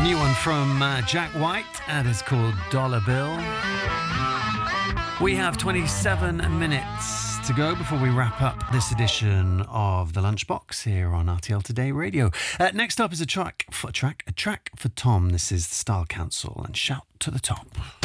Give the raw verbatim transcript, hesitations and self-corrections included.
New one from uh, Jack White, and it's called Dollar Bill. We have twenty-seven minutes to go before we wrap up this edition of The Lunchbox here on R T L Today Radio. Uh, next up is a track for, track, a track for Tom. This is the Style Council and Shout to the Top.